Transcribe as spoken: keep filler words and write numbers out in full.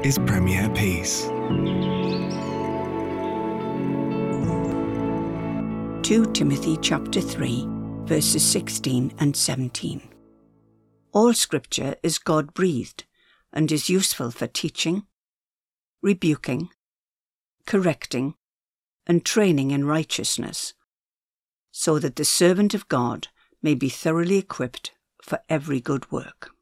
is Premier Peace. Second Timothy chapter three, verses sixteen and seventeen. All Scripture is God-breathed and is useful for teaching, rebuking, correcting, and training in righteousness, so that the servant of God may be thoroughly equipped for every good work.